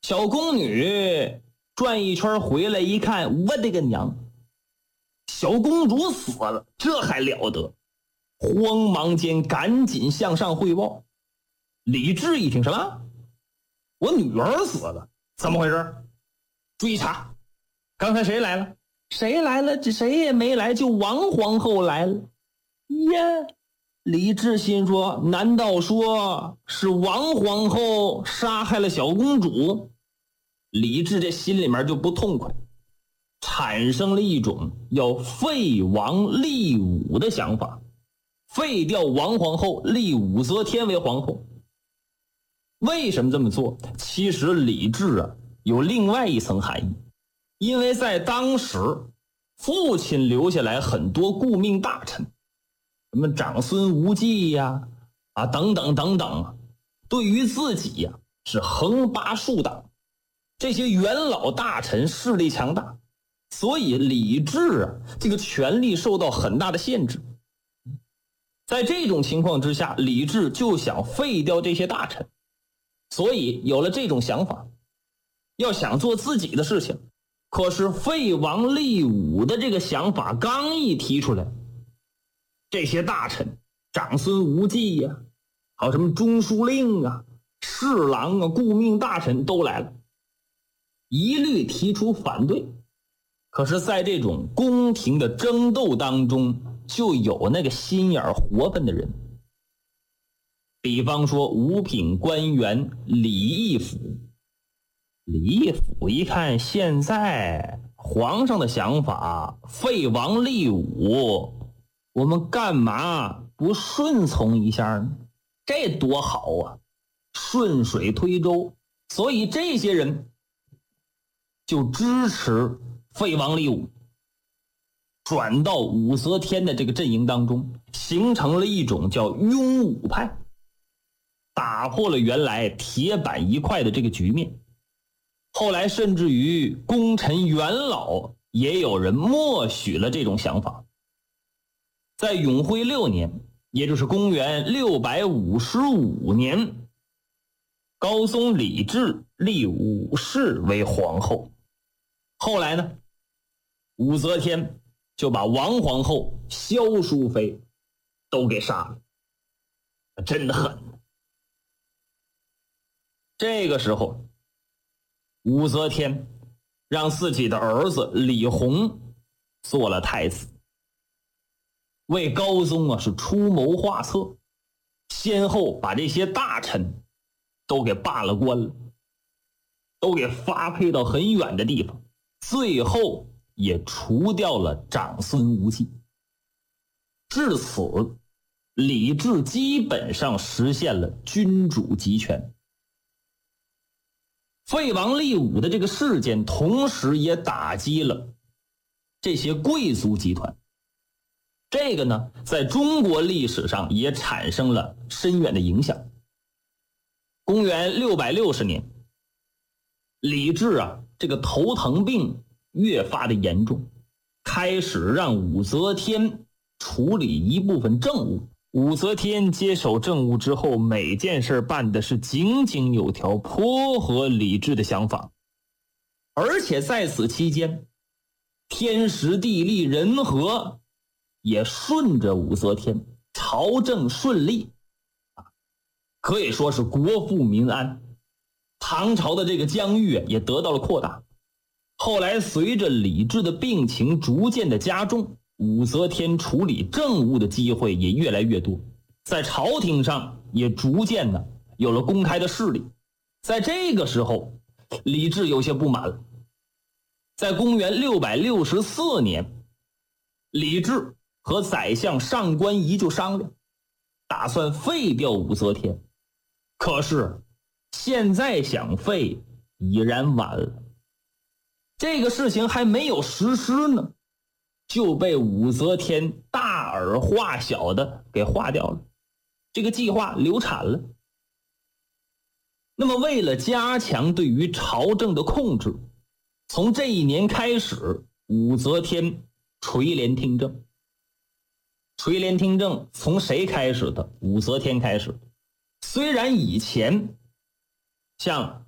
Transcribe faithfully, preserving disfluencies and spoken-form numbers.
小宫女转一圈回来一看，我的个娘，小公主死了，这还了得！慌忙间赶紧向上汇报。李治一听，什么？我女儿死了，怎么回事？追查，刚才谁来了？谁来了？这谁也没来，就王皇后来了。呀，李治心说，难道说是王皇后杀害了小公主？李治这心里面就不痛快，产生了一种要废王立武的想法，废掉王皇后，立武则天为皇后。为什么这么做？其实李治啊有另外一层含义，因为在当时父亲留下来很多顾命大臣，什么长孙无忌呀、啊，啊等等等等，对于自己呀、啊、是横拔竖挡，这些元老大臣势力强大，所以李治啊这个权力受到很大的限制。在这种情况之下，李治就想废掉这些大臣，所以有了这种想法，要想做自己的事情。可是废王立武的这个想法刚一提出来，这些大臣长孙无忌呀、啊，还有什么中书令啊、侍郎啊、顾命大臣都来了，一律提出反对。可是在这种宫廷的争斗当中，就有那个心眼活泛的人，比方说五品官员李义府。李义府一看现在皇上的想法废王立武，我们干嘛不顺从一下呢？这多好啊，顺水推舟。所以这些人就支持废王立武，转到武则天的这个阵营当中，形成了一种叫拥武派，打破了原来铁板一块的这个局面。后来甚至于功臣元老也有人默许了这种想法。在永徽六年，也就是公元六百五十五年，高宗李治立武氏为皇后。后来呢，武则天就把王皇后、萧淑妃都给杀了，真的狠。这个时候，武则天让自己的儿子李弘做了太子，为高宗啊是出谋划策，先后把这些大臣都给罢了官了，都给发配到很远的地方，最后也除掉了长孙无忌。至此，李治基本上实现了君主集权。废王立武的这个事件，同时也打击了这些贵族集团。这个呢，在中国历史上也产生了深远的影响。公元六百六十年，李治啊，这个头疼病越发的严重，开始让武则天处理一部分政务。武则天接手政务之后，每件事办的是井井有条，颇合李治的想法。而且在此期间，天时地利人和也顺着武则天，朝政顺利，可以说是国富民安。唐朝的这个疆域也得到了扩大。后来随着李治的病情逐渐的加重，武则天处理政务的机会也越来越多，在朝廷上也逐渐的有了公开的势力。在这个时候，李治有些不满了。在公元六百六十四年，李治和宰相上官仪就商量，打算废掉武则天。可是现在想废已然晚了，这个事情还没有实施呢，就被武则天大而化小的给化掉了，这个计划流产了。那么为了加强对于朝政的控制，从这一年开始，武则天垂帘听政。垂帘听政从谁开始的？武则天开始。虽然以前像